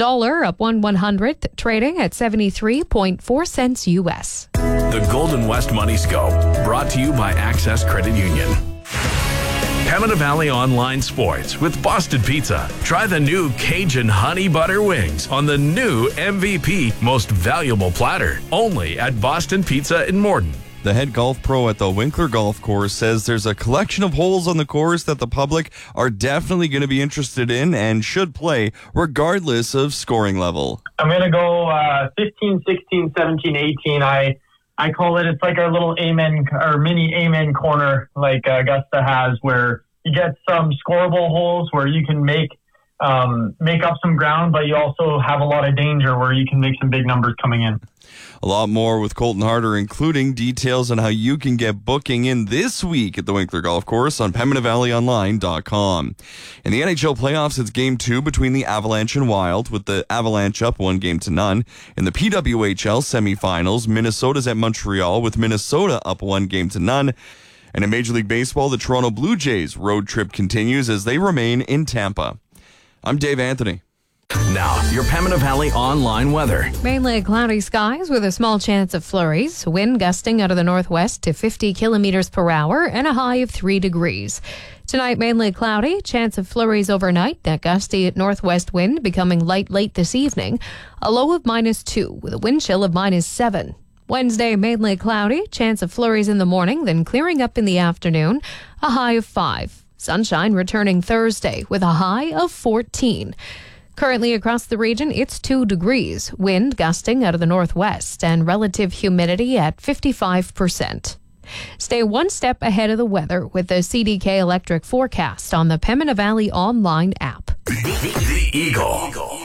dollar up 1/100th, trading at 73.4 cents U.S. The Golden West Money Scope, brought to you by Access Credit Union. Pembina Valley Online Sports with Boston Pizza. Try the new Cajun Honey Butter Wings on the new MVP Most Valuable Platter. Only at Boston Pizza in Morden. The head golf pro at the Winkler Golf Course says there's a collection of holes on the course that the public are definitely going to be interested in and should play regardless of scoring level. I'm going to go 15, 16, 17, 18. I call it, it's like our little amen or mini amen corner like Augusta has, where you get some scoreable holes where you can make up some ground, but you also have a lot of danger where you can make some big numbers coming in. A lot more with Colton Harder, including details on how you can get booking in this week at the Winkler Golf Course on PembinaValleyOnline.com. In the NHL playoffs, it's Game 2 between the Avalanche and Wild, with the Avalanche up 1-0. In the PWHL semifinals, Minnesota's at Montreal, with Minnesota up 1-0. And in Major League Baseball, the Toronto Blue Jays road trip continues as they remain in Tampa. I'm Dave Anthony. Now, your Pembina Valley online weather. Mainly cloudy skies with a small chance of flurries. Wind gusting out of the northwest to 50 kilometers per hour and a high of 3 degrees. Tonight, mainly cloudy. Chance of flurries overnight. That gusty northwest wind becoming light late this evening. A low of -2 with a wind chill of -7. Wednesday, mainly cloudy. Chance of flurries in the morning, then clearing up in the afternoon. A high of 5. Sunshine returning Thursday with a high of 14. Currently across the region, it's 2 degrees. Wind gusting out of the northwest and relative humidity at 55%. Stay one step ahead of the weather with the CDK Electric forecast on the Pembina Valley online app. The Eagle.